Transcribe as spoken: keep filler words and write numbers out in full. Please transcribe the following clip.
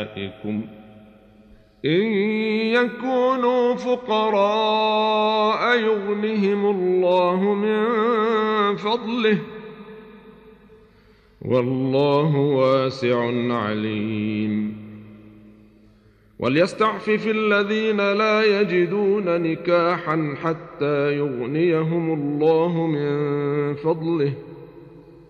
أغنيائكم إن يكونوا فقراء يغنهم الله من فضله والله واسع عليم وليستعفف الذين لا يجدون نكاحا حتى يغنيهم الله من فضله